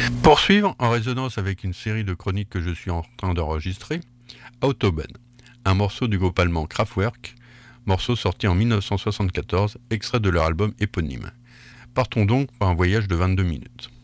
Poursuivre en résonance avec une série de chroniques que je suis en train d'enregistrer, Autobahn, un morceau du groupe allemand Kraftwerk, morceau sorti en 1974, extrait de leur album éponyme. Partons donc pour un voyage de 22 minutes.